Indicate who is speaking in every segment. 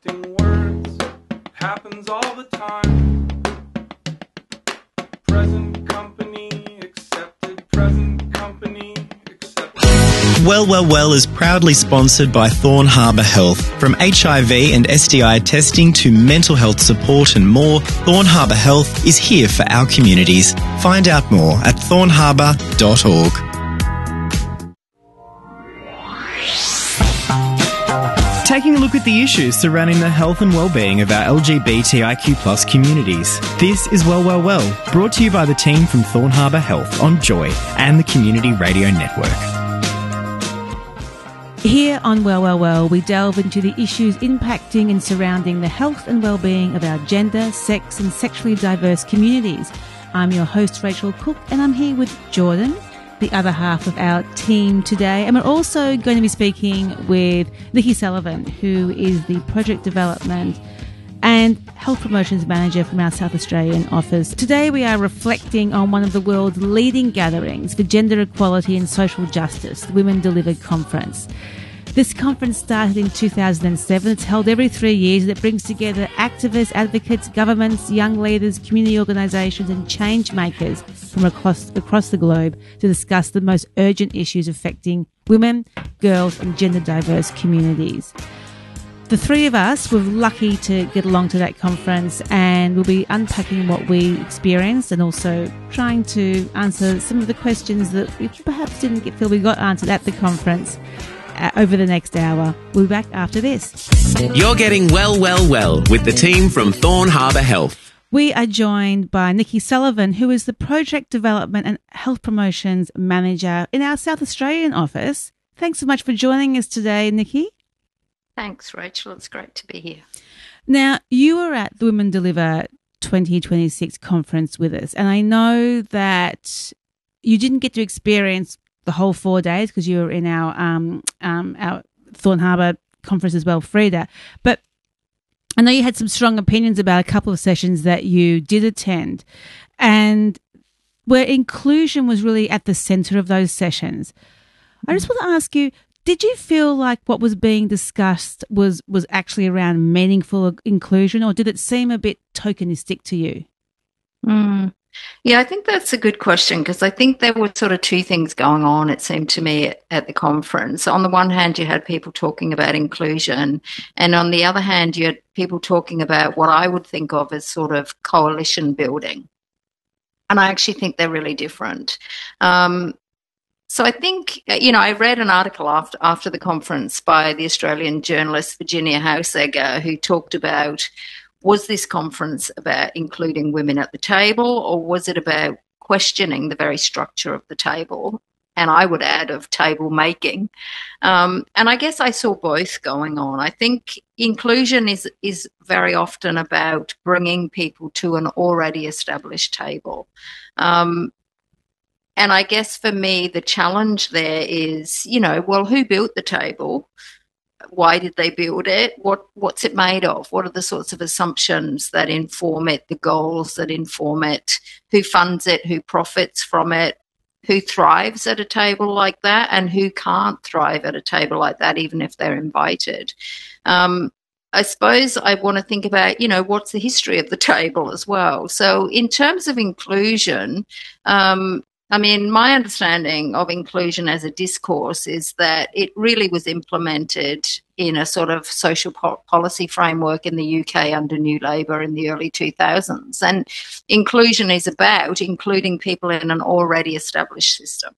Speaker 1: Words happens all the time. Present company accepted. Present company accepted.
Speaker 2: Well is proudly sponsored by Thorn Harbour Health. From HIV and STI testing to mental health support and more, Thorn Harbour Health is here for our communities. Find out more at thornharbour.org. Taking a look at the issues surrounding the health and well-being of our LGBTIQ+ communities. This is Well, brought to you by the team from Thorn Harbour Health on Joy and the Community Radio Network.
Speaker 3: Here on Well, we delve into the issues impacting and surrounding the health and well-being of our gender, sex and sexually diverse communities. I'm your host, Rachel Cook, and I'm here with Jordan, the other half of our team today. And we're also going to be speaking with Nikki Sullivan, who is the Project Development and Health Promotions Manager from our South Australian office. Today we are reflecting on one of the world's leading gatherings for gender equality and social justice, the Women Delivered Conference. This conference started in 2007. It's held every 3 years and it brings together activists, advocates, governments, young leaders, community organisations and change makers from across the globe to discuss the most urgent issues affecting women, girls and gender diverse communities. The three of us were lucky to get along to that conference and we'll be unpacking what we experienced and also trying to answer some of the questions that we perhaps didn't feel we got answered at the conference. Over the next hour. We'll be back after this.
Speaker 4: You're getting well with the team from Thorn Harbour Health.
Speaker 3: We are joined by Nikki Sullivan, who is the Project Development and Health Promotions Manager in our South Australian office. Thanks so much for joining us today, Nikki.
Speaker 5: Thanks, Rachel. It's great to be here.
Speaker 3: Now, you were at the Women Deliver 2026 conference with us, and I know that you didn't get to experience the whole 4 days because you were in our Thorn Harbour conference as well, Frida. But I know you had some strong opinions about a couple of sessions that you did attend and where inclusion was really at the centre of those sessions. I just want to ask you, did you feel like what was being discussed was actually around meaningful inclusion or did it seem a bit tokenistic to you?
Speaker 5: Yeah, I think that's a good question because I think there were sort of two things going on, it seemed to me, at the conference. On the one hand, you had people talking about inclusion, and on the other hand, you had people talking about what I would think of as sort of coalition building. And I actually think they're really different. So I think, I read an article after the conference by the Australian journalist Virginia Hausegger who talked about, was this conference about including women at the table or was it about questioning the very structure of the table? And I would add of table making. And I guess I saw both going on. I think inclusion is very often about bringing people to an already established table. And I guess for me, the challenge there is, who built the table? Why did they build it? What's it made of? What are the sorts of assumptions that inform it, the goals that inform it, who funds it, who profits from it, who thrives at a table like that and who can't thrive at a table like that even if they're invited. I suppose I want to think about, what's the history of the table as well. So in terms of inclusion, my understanding of inclusion as a discourse is that it really was implemented in a sort of social policy framework in the UK under New Labour in the early 2000s. And inclusion is about including people in an already established system.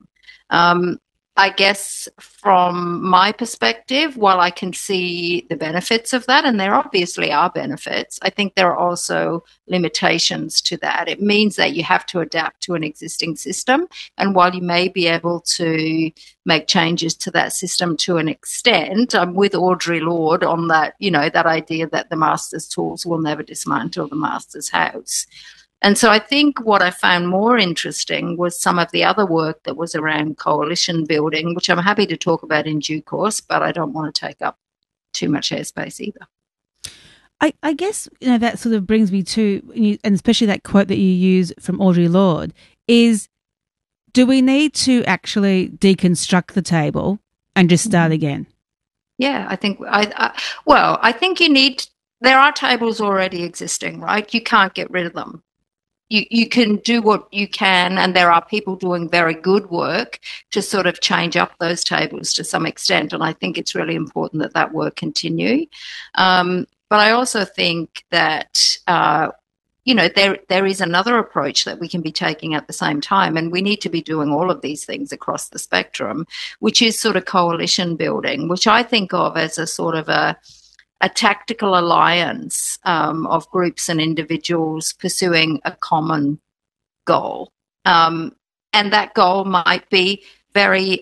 Speaker 5: I guess from my perspective, while I can see the benefits of that, and there obviously are benefits, I think there are also limitations to that. It means that you have to adapt to an existing system. And while you may be able to make changes to that system to an extent, I'm with Audre Lorde on that, that idea that the master's tools will never dismantle the master's house. And so I think what I found more interesting was some of the other work that was around coalition building, which I'm happy to talk about in due course, but I don't want to take up too much airspace either.
Speaker 3: I guess, that sort of brings me to, and especially that quote that you use from Audre Lorde, is do we need to actually deconstruct the table and just start again?
Speaker 5: Yeah, I think I think you need there are tables already existing, right? You can't get rid of them. You can do what you can, and there are people doing very good work to sort of change up those tables to some extent, and I think it's really important that that work continue. But I also think that there is another approach that we can be taking at the same time, and we need to be doing all of these things across the spectrum, which is sort of coalition building, which I think of as a sort of a tactical alliance of groups and individuals pursuing a common goal. And that goal might be very,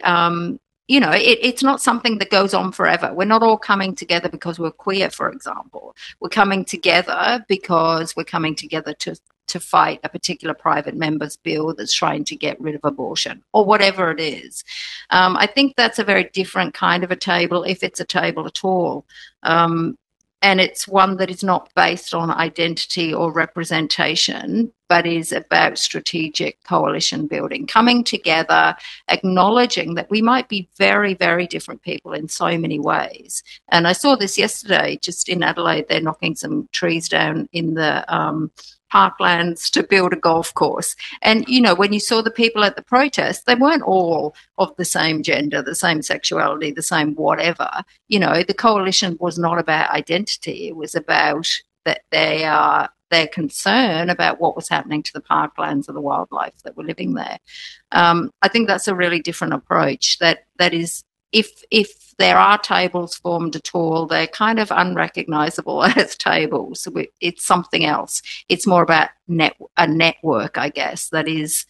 Speaker 5: it's not something that goes on forever. We're not all coming together because we're queer, for example. We're coming together because we're coming together to fight a particular private member's bill that's trying to get rid of abortion or whatever it is. I think that's a very different kind of a table, if it's a table at all. And it's one that is not based on identity or representation, but is about strategic coalition building, coming together, acknowledging that we might be very, very different people in so many ways. And I saw this yesterday, just in Adelaide, they're knocking some trees down in the parklands to build a golf course. And, when you saw the people at the protest, they weren't all of the same gender, the same sexuality, the same whatever. The coalition was not about identity. It was about that their concern about what was happening to the parklands of the wildlife that were living there. I think that's a really different approach that is, if there are tables formed at all, they're kind of unrecognisable as tables. It's something else. It's more about a network, I guess, that is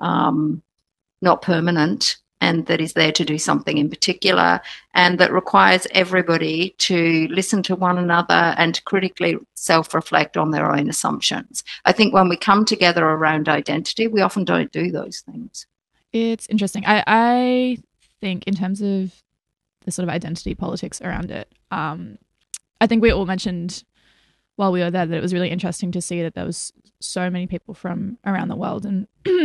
Speaker 5: not permanent and that is there to do something in particular, and that requires everybody to listen to one another and to critically self-reflect on their own assumptions. I think when we come together around identity, we often don't do those things.
Speaker 6: It's interesting. I think in terms of the sort of identity politics around it, I think we all mentioned while we were there that it was really interesting to see that there was so many people from around the world, and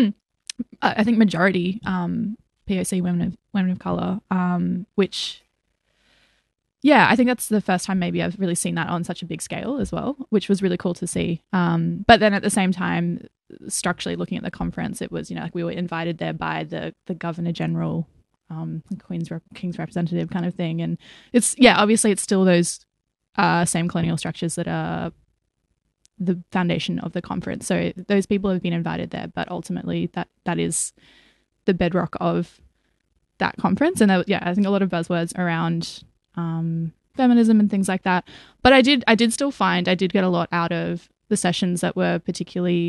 Speaker 6: I think majority POC women of colour, which, yeah, I think that's the first time maybe I've really seen that on such a big scale as well, which was really cool to see. But then at the same time, structurally looking at the conference, it was, we were invited there by the Governor General, King's representative kind of thing. And it's, obviously it's still those same colonial structures that are the foundation of the conference. So those people have been invited there, but ultimately that is the bedrock of that conference. And I think a lot of buzzwords around feminism and things like that. But I did still find I did get a lot out of the sessions that were particularly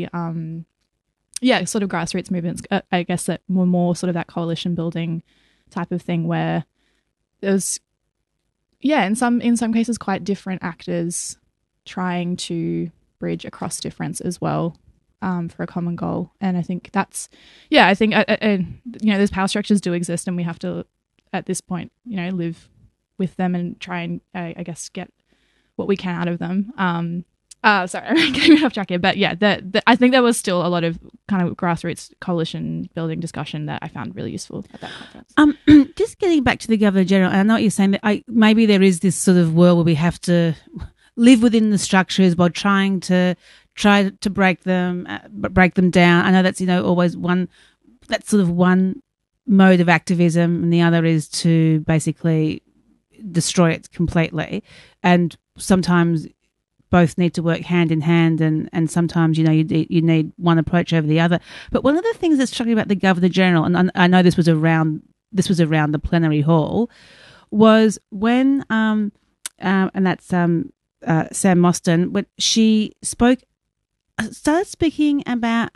Speaker 6: sort of grassroots movements, I guess, that were more sort of that coalition building type of thing, where there was in some cases quite different actors trying to bridge across difference as well, for a common goal. And I think that's I think those power structures do exist, and we have to at this point live with them and try and I guess get what we can out of them. Sorry, I'm getting off track here, but I think there was still a lot of kind of grassroots coalition building discussion that I found really useful at that conference.
Speaker 3: Just getting back to the Governor General, and I know what you're saying that maybe there is this sort of world where we have to live within the structures while trying to break them down. I know that's always that's sort of one mode of activism, and the other is to basically destroy it completely. And sometimes both need to work hand in hand, and sometimes you need one approach over the other. But one of the things that's striking about the Governor General, and I know this was around the plenary hall, was when and that's Sam Mostyn, when she started speaking about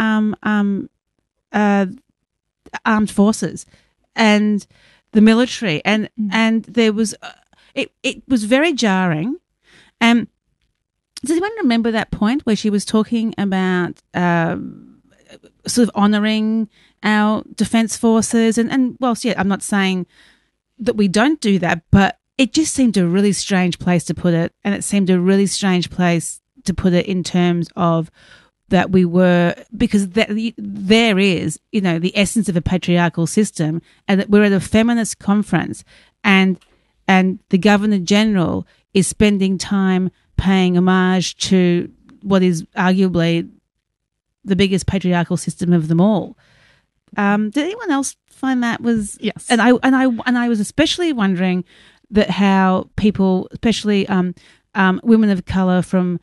Speaker 3: armed forces and the military, and there was it was very jarring. Does anyone remember that point where she was talking about sort of honouring our defence forces? And whilst, I'm not saying that we don't do that, but it just seemed a really strange place to put it, and it seemed a really strange place to put it in terms of that we were, because there is, the essence of a patriarchal system, and that we're at a feminist conference, and the Governor General is spending time paying homage to what is arguably the biggest patriarchal system of them all. Did anyone else find that was?
Speaker 6: Yes.
Speaker 3: And I was especially wondering that how people, especially women of colour from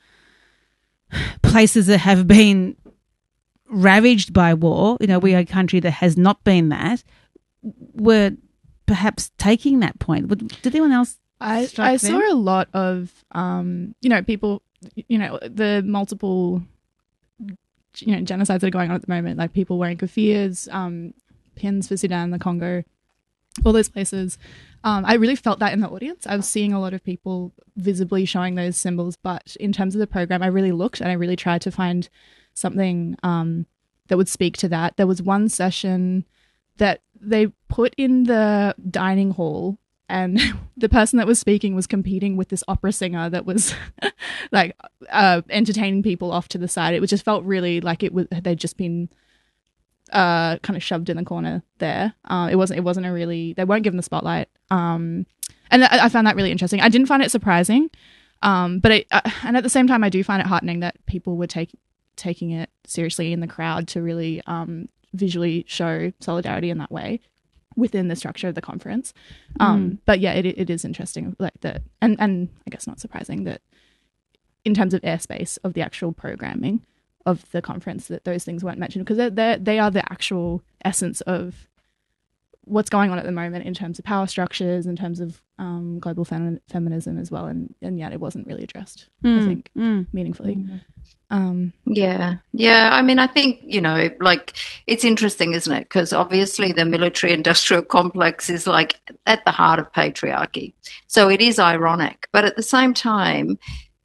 Speaker 3: places that have been ravaged by war, we are a country that has not been that, were perhaps taking that point. Did anyone else?
Speaker 6: I saw a lot of, people, the multiple, genocides that are going on at the moment, like people wearing kafirs, pins for Sudan, the Congo, all those places. I really felt that in the audience. I was seeing a lot of people visibly showing those symbols, but in terms of the program, I really looked and I really tried to find something that would speak to that. There was one session that they put in the dining hall, and the person that was speaking was competing with this opera singer that was like entertaining people off to the side. It just felt really like they'd just been kind of shoved in the corner there. It wasn't a really, they weren't given the spotlight. And I found that really interesting. I didn't find it surprising, but and at the same time, I do find it heartening that people were taking it seriously in the crowd to really visually show solidarity in that way within the structure of the conference. But yeah, it is interesting, like that, and I guess not surprising that in terms of airspace of the actual programming of the conference, that those things weren't mentioned, because they are the actual essence of what's going on at the moment in terms of power structures, in terms of global feminism as well, and yet it wasn't really addressed, I think, meaningfully.
Speaker 5: Yeah. I mean, I think, like, it's interesting, isn't it? Because obviously the military-industrial complex is like at the heart of patriarchy. So it is ironic. But at the same time,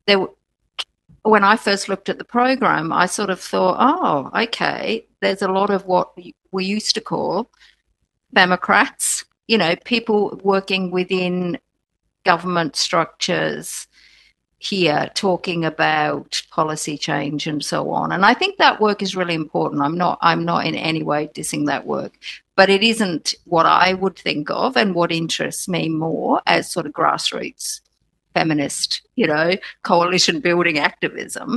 Speaker 5: when I first looked at the program, I sort of thought, oh, okay, there's a lot of what we used to call Democrats, people working within government structures here talking about policy change and so on. And I think that work is really important. I'm not in any way dissing that work, but it isn't what I would think of and what interests me more as sort of grassroots feminist, coalition building activism.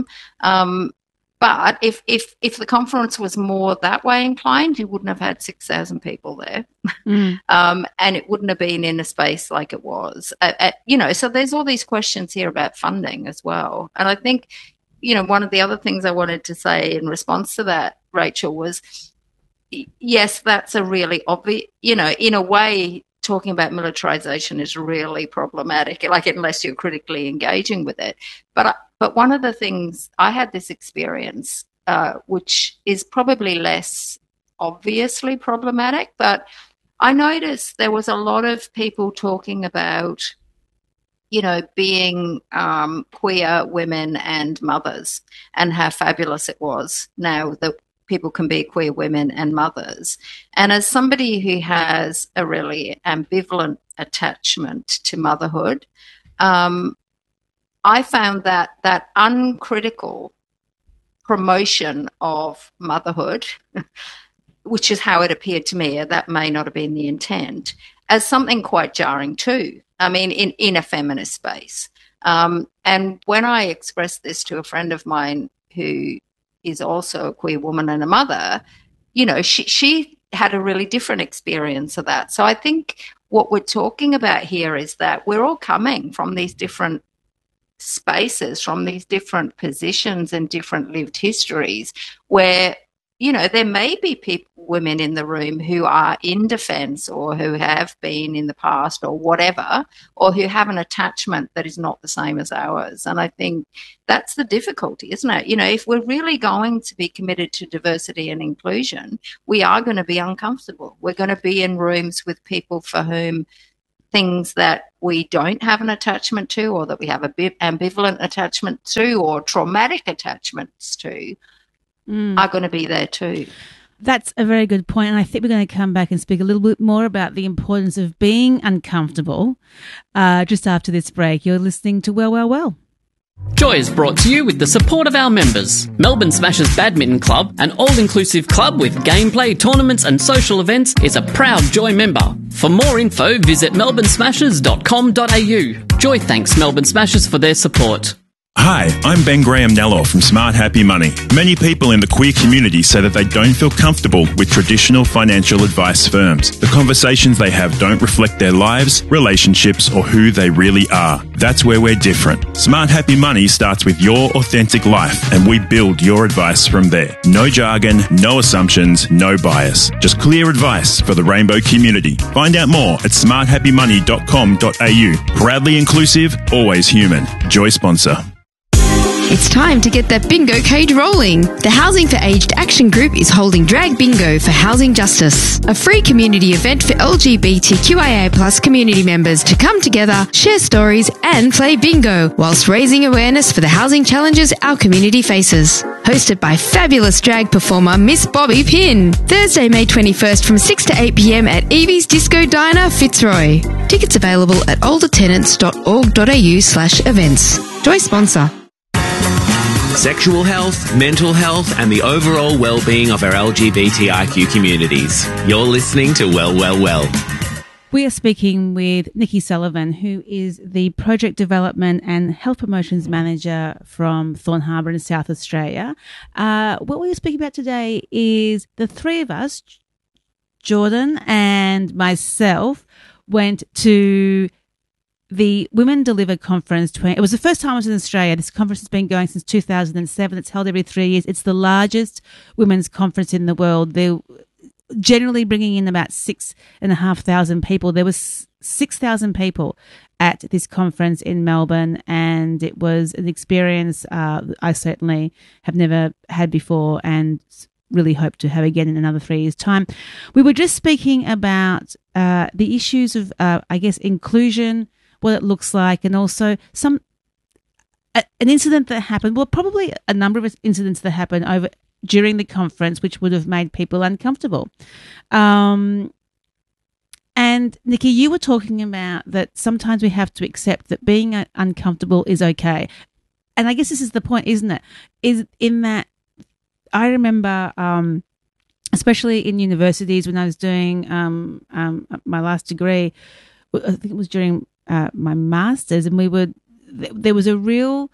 Speaker 5: But if the conference was more that way inclined, you wouldn't have had 6,000 people there, and it wouldn't have been in a space like it was. So there's all these questions here about funding as well. And I think, one of the other things I wanted to say in response to that, Rachel, was, yes, that's a really obvious, in a way, talking about militarization is really problematic, like unless you're critically engaging with it. But one of the things, I had this experience, which is probably less obviously problematic, but I noticed there was a lot of people talking about, being queer women and mothers, and how fabulous it was now that people can be queer women and mothers. And as somebody who has a really ambivalent attachment to motherhood, I found that uncritical promotion of motherhood, which is how it appeared to me, that may not have been the intent, as something quite jarring too. I mean, in a feminist space. And when I expressed this to a friend of mine who is also a queer woman and a mother, she had a really different experience of that. So I think what we're talking about here is that we're all coming from these different spaces, from these different positions and different lived histories where, there may be women in the room who are in defence or who have been in the past or whatever, or who have an attachment that is not the same as ours. And I think that's the difficulty, isn't it? If we're really going to be committed to diversity and inclusion, we are going to be uncomfortable. We're going to be in rooms with people for whom things that we don't have an attachment to, or that we have a bit ambivalent attachment to, or traumatic attachments to, are going to be there too.
Speaker 3: That's a very good point, and I think we're going to come back and speak a little bit more about the importance of being uncomfortable just after this break. You're listening to Well, Well, Well.
Speaker 7: Joy is brought to you with the support of our members. Melbourne Smashers Badminton Club, an all-inclusive club with gameplay, tournaments and social events, is a proud Joy member. For more info, visit melbournesmashers.com.au. Joy thanks Melbourne Smashers for their support.
Speaker 8: Hi, I'm Ben Graham Nellor from Smart Happy Money. Many people in the queer community say that they don't feel comfortable with traditional financial advice firms. The conversations they have don't reflect their lives, relationships, or who they really are. That's where we're different. Smart Happy Money starts with your authentic life, and we build your advice from there. No jargon, no assumptions, no bias. Just clear advice for the rainbow community. Find out more at smarthappymoney.com.au. Proudly inclusive, always human. Joy sponsor.
Speaker 9: It's time to get that bingo cage rolling. The Housing for Aged Action Group is holding Drag Bingo for Housing Justice, a free community event for LGBTQIA+ community members to come together, share stories and play bingo whilst raising awareness for the housing challenges our community faces. Hosted by fabulous drag performer Miss Bobby Pinn. Thursday, May 21st from 6 to 8 p.m. at Evie's Disco Diner, Fitzroy. Tickets available at oldertenants.org.au/events. Joy sponsor.
Speaker 4: Sexual health, mental health, and the overall well-being of our LGBTIQ communities. You're listening to Well, Well, Well.
Speaker 3: We are speaking with Nikki Sullivan, who is the Project Development and Health Promotions Manager from Thorn Harbour in South Australia. What we're speaking about today is the three of us, Jordan and myself, went to the Women Deliver Conference. It was the first time I was in Australia. This conference has been going since 2007. It's held every 3 years. It's the largest women's conference in the world. They're generally bringing in about 6,500 people. There was 6,000 people at this conference in Melbourne, and it was an experience I certainly have never had before and really hope to have again in another 3 years' time. We were just speaking about the issues of, inclusion, what it looks like, and also an incident that happened, well, probably a number of incidents that happened during the conference, which would have made people uncomfortable. And Nikki, you were talking about that sometimes we have to accept that being uncomfortable is okay. And I guess this is the point, isn't it? Is in that I remember, especially in universities when I was doing my last degree, I think it was during my master's, and there was a real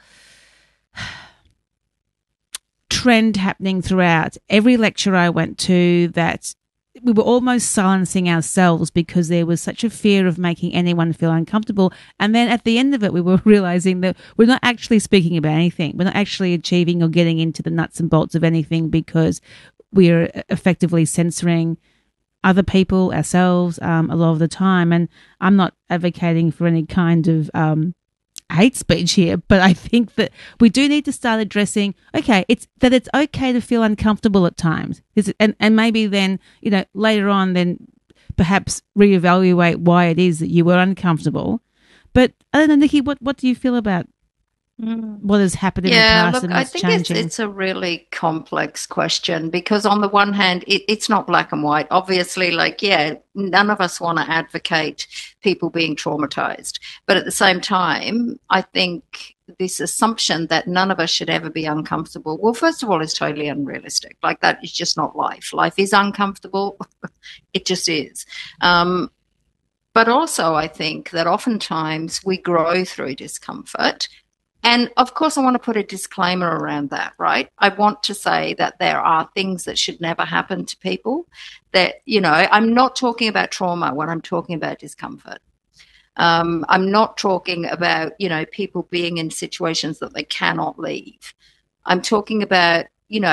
Speaker 3: trend happening throughout every lecture I went to that we were almost silencing ourselves because there was such a fear of making anyone feel uncomfortable. And then at the end of it, we were realizing that we're not actually speaking about anything. We're not actually achieving or getting into the nuts and bolts of anything because we're effectively censoring other people, ourselves, a lot of the time. And I'm not advocating for any kind of hate speech here, but I think that we do need to start addressing, it's okay to feel uncomfortable at times. And maybe then, later on, then perhaps reevaluate why it is that you were uncomfortable. But I don't know, Nikki, what do you feel about what has happened in the past and what's changing?
Speaker 5: I think it's a really complex question because on the one hand, it's not black and white. Obviously, none of us want to advocate people being traumatized. But at the same time, I think this assumption that none of us should ever be uncomfortable, well, first of all, is totally unrealistic. That is just not life. Life is uncomfortable. It just is. But also, I think that oftentimes we grow through discomfort. And, of course, I want to put a disclaimer around that, right? I want to say that there are things that should never happen to people that, I'm not talking about trauma when I'm talking about discomfort. I'm not talking about, people being in situations that they cannot leave. I'm talking about,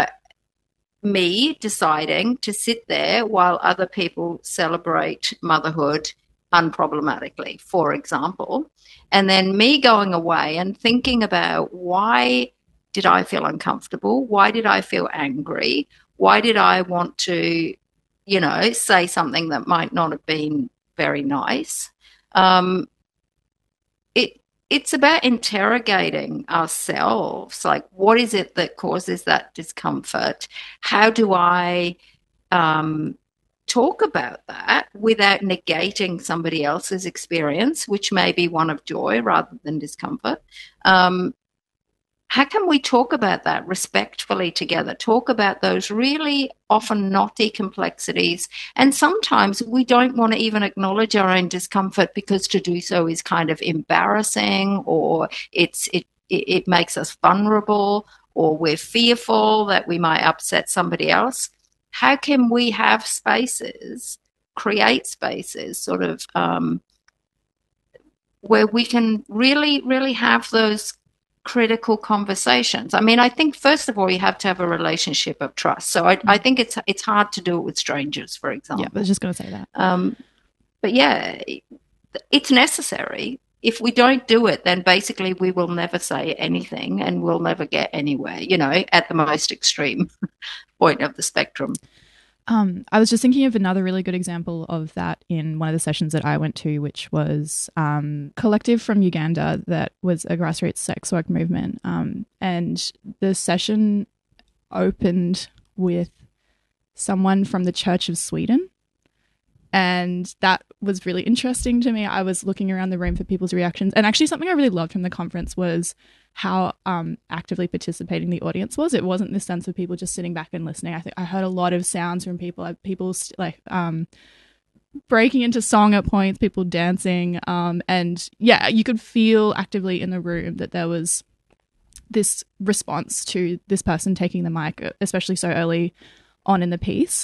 Speaker 5: me deciding to sit there while other people celebrate motherhood unproblematically, for example, and then me going away and thinking about why did I feel uncomfortable? Why did I feel angry? Why did I want to, say something that might not have been very nice? It's about interrogating ourselves, what is it that causes that discomfort? How do I talk about that without negating somebody else's experience, which may be one of joy rather than discomfort? How can we talk about that respectfully together? Talk about those really often knotty complexities. And sometimes we don't want to even acknowledge our own discomfort because to do so is kind of embarrassing or it it makes us vulnerable, or we're fearful that we might upset somebody else. How can we have spaces, create spaces sort of where we can really, really have those critical conversations? I mean, I think first of all, you have to have a relationship of trust. So I think it's hard to do it with strangers, for example.
Speaker 6: Yeah, I was just going to say that.
Speaker 5: But yeah, it's necessary. If we don't do it, then basically we will never say anything and we'll never get anywhere, at the most extreme point of the spectrum.
Speaker 6: I was just thinking of another really good example of that in one of the sessions that I went to, which was collective from Uganda that was a grassroots sex work movement. And the session opened with someone from the Church of Sweden. And that was really interesting to me. I was looking around the room for people's reactions. And actually something I really loved from the conference was how actively participating the audience was. It wasn't this sense of people just sitting back and listening. I think I heard a lot of sounds from people breaking into song at points, people dancing. And yeah, you could feel actively in the room that there was this response to this person taking the mic, especially so early on in the piece.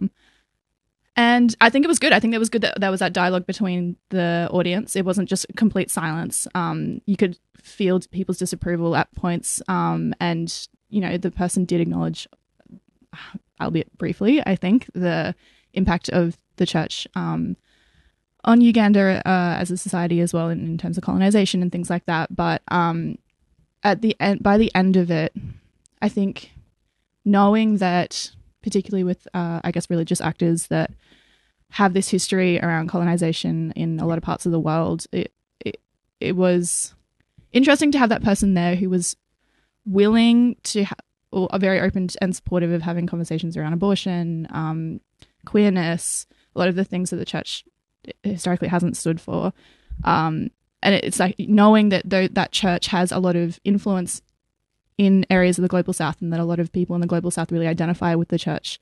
Speaker 6: And I think it was good. I think it was good that there was that dialogue between the audience. It wasn't just complete silence. You could feel people's disapproval at points. And, the person did acknowledge, albeit briefly, I think, the impact of the church on Uganda as a society as well in terms of colonization and things like that. But by the end of it, I think knowing that, particularly with, religious actors that have this history around colonization in a lot of parts of the world, it was interesting to have that person there who was willing to, or very open and supportive of having conversations around abortion, queerness, a lot of the things that the church historically hasn't stood for. And it's like knowing that that church has a lot of influence in areas of the Global South and that a lot of people in the Global South really identify with the church.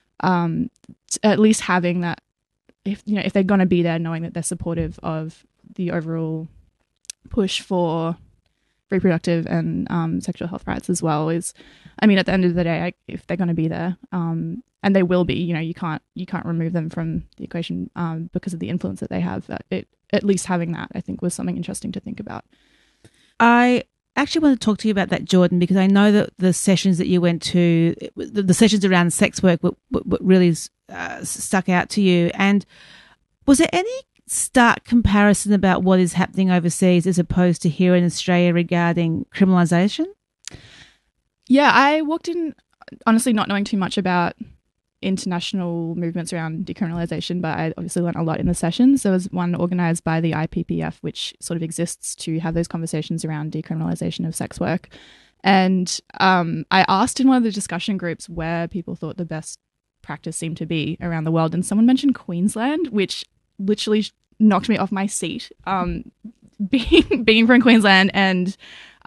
Speaker 6: At least having that, if they're going to be there, knowing that they're supportive of the overall push for reproductive and sexual health rights as well is, at the end of the day, if they're going to be there, and they will be, you can't remove them from the equation because of the influence that they have. At least having that, I think, was something interesting to think about.
Speaker 3: I actually want to talk to you about that, Jordan, because I know that the sessions that you went to, the sessions around sex work, what really stuck out to you. And was there any stark comparison about what is happening overseas as opposed to here in Australia regarding criminalisation?
Speaker 6: Yeah, I walked in honestly not knowing too much about international movements around decriminalisation, but I obviously learned a lot in the sessions. There was one organised by the IPPF, which sort of exists to have those conversations around decriminalisation of sex work. And I asked in one of the discussion groups where people thought the best practice seemed to be around the world, and someone mentioned Queensland, which literally knocked me off my seat. Being from Queensland, and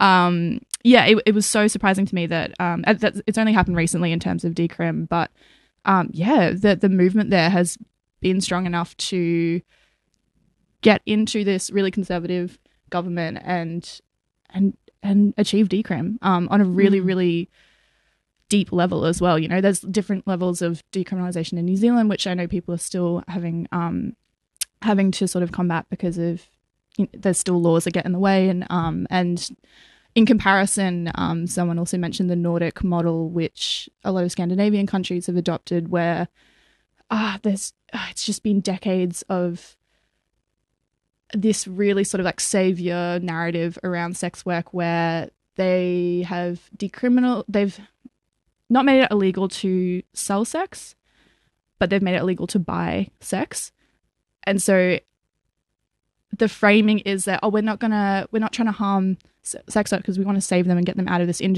Speaker 6: it was so surprising to me that it's only happened recently in terms of decrim, but the movement there has been strong enough to get into this really conservative government and achieve decrim on a really, really deep level as well. There's different levels of decriminalisation in New Zealand, which I know people are still having to sort of combat because of there's still laws that get in the way, and in comparison, someone also mentioned the Nordic model, which a lot of Scandinavian countries have adopted, where it's just been decades of this really sort of like savior narrative around sex work, where they have they've not made it illegal to sell sex, but they've made it illegal to buy sex. And so the framing is that, we're not trying to harm sex workers, we want to save them and get them out of this industry.